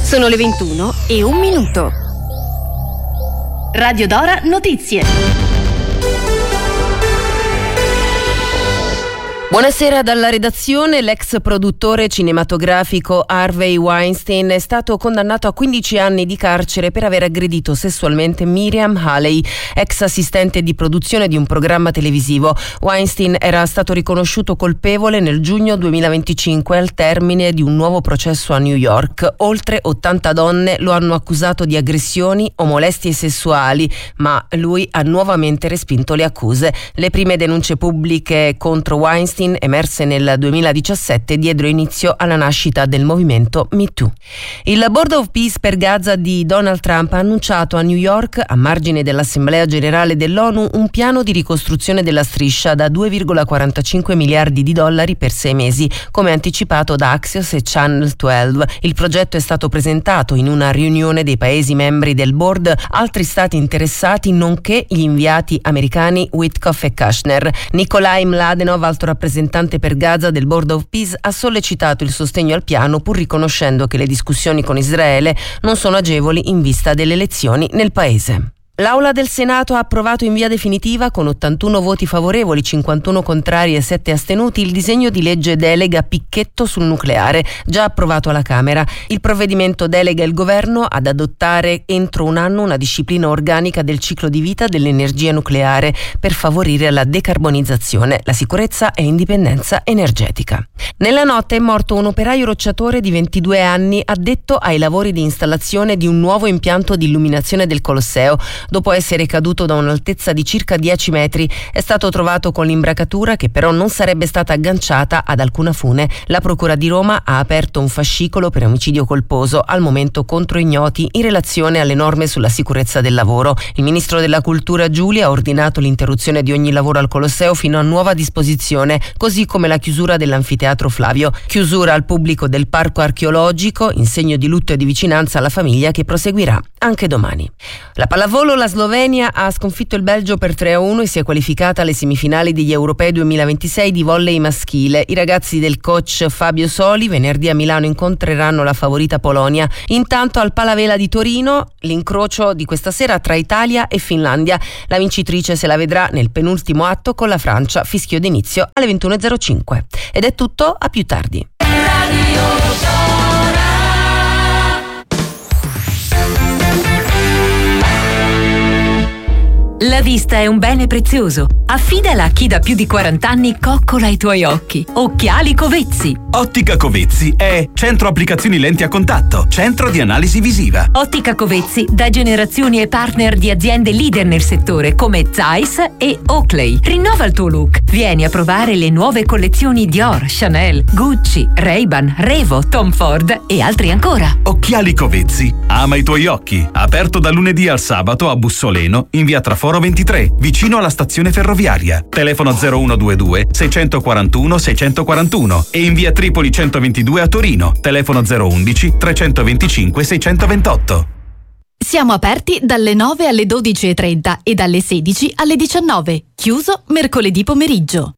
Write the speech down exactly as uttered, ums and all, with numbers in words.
Sono le ventuno e un minuto. Radio Dora Notizie. Buonasera dalla redazione. L'ex produttore cinematografico Harvey Weinstein è stato condannato a quindici anni di carcere per aver aggredito sessualmente Miriam Haley, ex assistente di produzione di un programma televisivo. Weinstein era stato riconosciuto colpevole nel giugno duemilaventicinque al termine di un nuovo processo a New York. Oltre ottanta donne lo hanno accusato di aggressioni o molestie sessuali, ma lui ha nuovamente respinto le accuse. Le prime denunce pubbliche contro Weinstein, emerse nel duemiladiciassette, diedero inizio alla nascita del movimento Me Too. Il Board of Peace per Gaza di Donald Trump ha annunciato a New York, a margine dell'Assemblea Generale dell'ONU, un piano di ricostruzione della striscia da due virgola quarantacinque miliardi di dollari per sei mesi, come anticipato da Axios e Channel dodici. Il progetto è stato presentato in una riunione dei Paesi membri del board, altri stati interessati, nonché gli inviati americani Witkoff e Kushner. Nikolai Mladenov, alto rappresentante per Gaza del Board of Peace, ha sollecitato il sostegno al piano, pur riconoscendo che le discussioni con Israele non sono agevoli in vista delle elezioni nel paese. L'Aula del Senato ha approvato in via definitiva, con ottantuno voti favorevoli, cinquantuno contrari e sette astenuti, il disegno di legge delega Picchetto sul nucleare, già approvato alla Camera. Il provvedimento delega il governo ad adottare entro un anno una disciplina organica del ciclo di vita dell'energia nucleare per favorire la decarbonizzazione, la sicurezza e indipendenza energetica. Nella notte è morto un operaio rocciatore di ventidue anni addetto ai lavori di installazione di un nuovo impianto di illuminazione del Colosseo. Dopo essere caduto da un'altezza di circa dieci metri, è stato trovato con l'imbracatura, che però non sarebbe stata agganciata ad alcuna fune. La Procura di Roma ha aperto un fascicolo per omicidio colposo, al momento contro ignoti, in relazione alle norme sulla sicurezza del lavoro. Il ministro della Cultura Giulia ha ordinato l'interruzione di ogni lavoro al Colosseo fino a nuova disposizione, così come la chiusura dell'anfiteatro Flavio. Chiusura al pubblico del parco archeologico, in segno di lutto e di vicinanza alla famiglia, che proseguirà anche domani. La pallavolo, la Slovenia ha sconfitto il Belgio per tre a uno e si è qualificata alle semifinali degli Europei duemilaventisei di volley maschile. I ragazzi del coach Fabio Soli venerdì a Milano incontreranno la favorita Polonia. Intanto al Palavela di Torino, l'incrocio di questa sera tra Italia e Finlandia. La vincitrice se la vedrà nel penultimo atto con la Francia, fischio d'inizio alle ventuno e zero cinque. Ed è tutto, a più tardi. La vista è un bene prezioso. Affidala a chi da più di quaranta anni coccola i tuoi occhi. Occhiali Covezzi. Ottica Covezzi è centro applicazioni lenti a contatto, centro di analisi visiva. Ottica Covezzi da generazioni e partner di aziende leader nel settore come Zeiss e Oakley. Rinnova il tuo look. Vieni a provare le nuove collezioni Dior, Chanel, Gucci, Ray-Ban, Revo, Tom Ford e altri ancora. Occhiali Covezzi. Ama i tuoi occhi. Aperto da lunedì al sabato a Bussoleno, in via Traforo ventitré, vicino alla stazione ferroviaria. Telefono zero uno due due sei quattro uno sei quattro uno e in via Tripoli centoventidue a Torino. Telefono zero undici trecentoventicinque seicentoventotto. Siamo aperti dalle nove alle dodici e trenta e dalle sedici alle diciannove. Chiuso mercoledì pomeriggio.